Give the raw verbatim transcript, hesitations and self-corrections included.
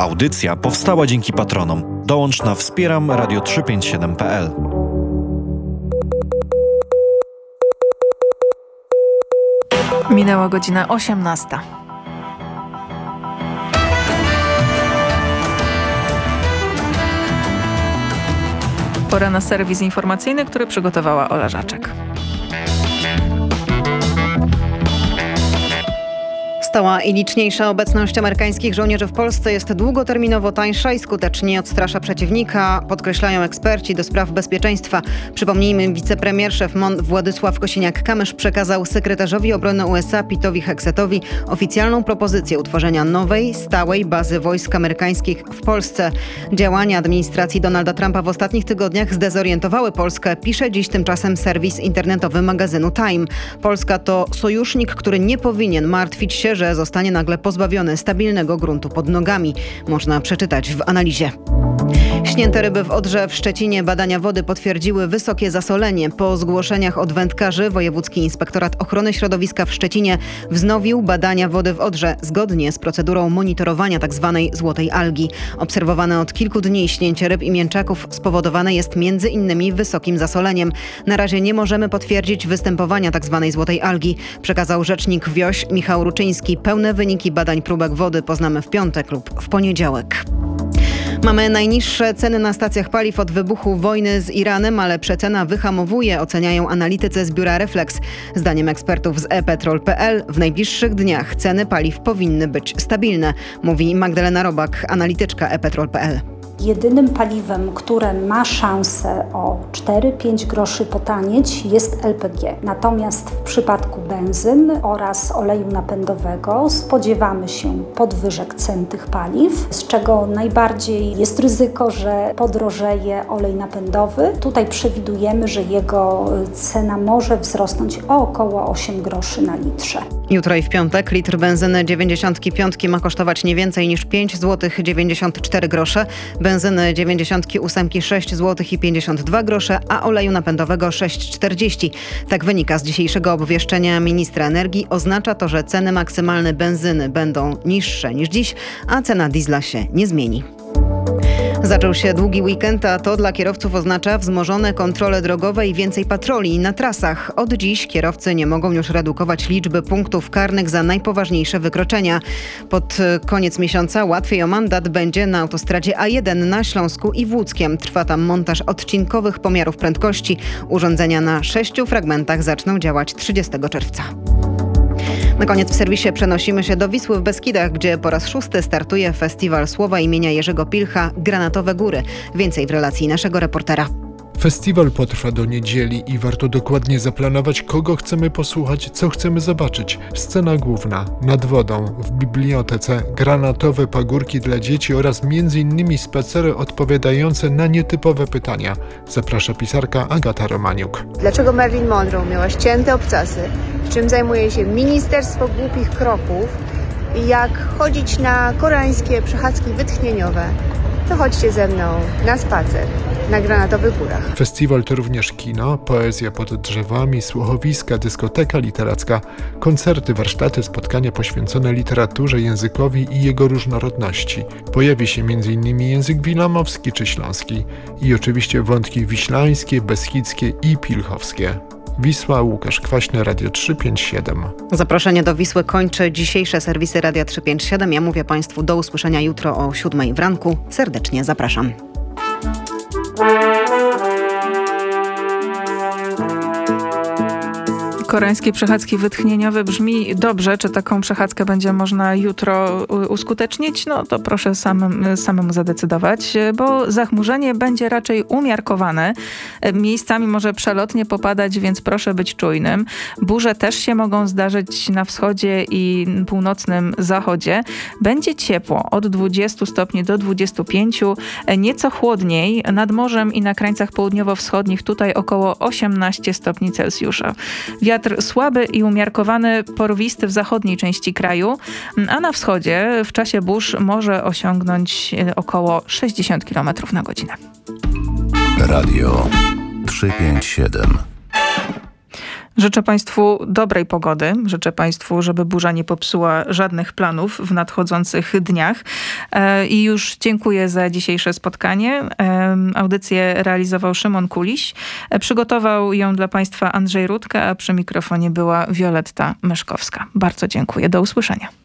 Audycja powstała dzięki patronom. Dołącz na wspieram radio trzysta pięćdziesiąt siedem kropka p l. Minęła godzina osiemnasta. Pora na serwis informacyjny, który przygotowała Ola Żaczek. Stała i liczniejsza obecność amerykańskich żołnierzy w Polsce jest długoterminowo tańsza i skutecznie odstrasza przeciwnika, podkreślają eksperci do spraw bezpieczeństwa. Przypomnijmy, wicepremier szef M O N Władysław Kosiniak-Kamysz przekazał sekretarzowi obrony U S A Pette'owi Hexetowi oficjalną propozycję utworzenia nowej, stałej bazy wojsk amerykańskich w Polsce. Działania administracji Donalda Trumpa w ostatnich tygodniach zdezorientowały Polskę, pisze dziś tymczasem serwis internetowy magazynu Time. Polska to sojusznik, który nie powinien martwić się, że zostanie nagle pozbawiony stabilnego gruntu pod nogami. Można przeczytać w analizie. Śnięte ryby w Odrze w Szczecinie. Badania wody potwierdziły wysokie zasolenie. Po zgłoszeniach od wędkarzy Wojewódzki Inspektorat Ochrony Środowiska w Szczecinie wznowił badania wody w Odrze zgodnie z procedurą monitorowania tzw. złotej algi. Obserwowane od kilku dni śnięcie ryb i mięczaków spowodowane jest między innymi wysokim zasoleniem. Na razie nie możemy potwierdzić występowania tzw. złotej algi, przekazał rzecznik W I O Ś Michał Ruczyński. Pełne wyniki badań próbek wody poznamy w piątek lub w poniedziałek. Mamy najniższe ceny na stacjach paliw od wybuchu wojny z Iranem, ale przecena wyhamowuje, oceniają analitycy z biura Reflex. Zdaniem ekspertów z e petrol kropka p l w najbliższych dniach ceny paliw powinny być stabilne, mówi Magdalena Robak, analityczka e petrol kropka p l. Jedynym paliwem, które ma szansę o cztery pięć groszy potanieć, jest L P G. Natomiast w przypadku benzyn oraz oleju napędowego spodziewamy się podwyżek cen tych paliw, z czego najbardziej jest ryzyko, że podrożeje olej napędowy. Tutaj przewidujemy, że jego cena może wzrosnąć o około osiem groszy na litrze. Jutro i w piątek litr benzyny dziewięćdziesiątki piątki ma kosztować nie więcej niż pięć złotych dziewięćdziesiąt cztery grosze. Benzyny dziewięćdziesiątki ósemki sześć złotych pięćdziesiąt dwa grosze, a oleju napędowego sześć czterdzieści. Tak wynika z dzisiejszego obwieszczenia ministra energii. Oznacza to, że ceny maksymalne benzyny będą niższe niż dziś, a cena diesla się nie zmieni. Zaczął się długi weekend, a to dla kierowców oznacza wzmożone kontrole drogowe i więcej patroli na trasach. Od dziś kierowcy nie mogą już redukować liczby punktów karnych za najpoważniejsze wykroczenia. Pod koniec miesiąca łatwiej o mandat będzie na autostradzie A jeden na Śląsku i w Łódzkiem. Trwa tam montaż odcinkowych pomiarów prędkości. Urządzenia na sześciu fragmentach zaczną działać trzydziestego czerwca. Na koniec w serwisie przenosimy się do Wisły w Beskidach, gdzie po raz szósty startuje festiwal słowa imienia Jerzego Pilcha Granatowe Góry. Więcej w relacji naszego reportera. Festiwal potrwa do niedzieli i warto dokładnie zaplanować, kogo chcemy posłuchać, co chcemy zobaczyć. Scena główna, nad wodą, w bibliotece, granatowe pagórki dla dzieci oraz między innymi spacery odpowiadające na nietypowe pytania. Zaprasza pisarka Agata Romaniuk. Dlaczego Marilyn Monroe miała ścięte obcasy? Czym zajmuje się Ministerstwo Głupich Kroków? I jak chodzić na koreańskie przechadzki wytchnieniowe? To chodźcie ze mną na spacer na Granatowych Górach. Festiwal to również kino, poezja pod drzewami, słuchowiska, dyskoteka literacka, koncerty, warsztaty, spotkania poświęcone literaturze, językowi i jego różnorodności. Pojawi się między innymi język wilamowski czy śląski i oczywiście wątki wiślańskie, beskidzkie i pilchowskie. Wisła, Łukasz Kwaśny, Radio trzysta pięćdziesiąt siedem. Zaproszenie do Wisły kończy dzisiejsze serwisy Radia trzysta pięćdziesiąt siedem. Ja mówię Państwu do usłyszenia jutro o siódmej w ranku. Serdecznie zapraszam. Koreańskie przechadzki wytchnieniowe brzmi dobrze. Czy taką przechadzkę będzie można jutro uskutecznić? No to proszę samym, samemu zadecydować, bo zachmurzenie będzie raczej umiarkowane. Miejscami może przelotnie popadać, więc proszę być czujnym. Burze też się mogą zdarzyć na wschodzie i północnym zachodzie. Będzie ciepło od dwudziestu stopni do dwudziestu pięciu. Nieco chłodniej nad morzem i na krańcach południowo-wschodnich tutaj około osiemnaście stopni Celsjusza. Wiatr słaby i umiarkowany, porwisty w zachodniej części kraju, a na wschodzie w czasie burz może osiągnąć około sześćdziesiąt kilometrów na godzinę. Radio trzysta pięćdziesiąt siedem. Życzę Państwu dobrej pogody. Życzę Państwu, żeby burza nie popsuła żadnych planów w nadchodzących dniach. I już dziękuję za dzisiejsze spotkanie. Audycję realizował Szymon Kuliś. Przygotował ją dla Państwa Andrzej Rutka, a przy mikrofonie była Wioletta Myszkowska. Bardzo dziękuję. Do usłyszenia.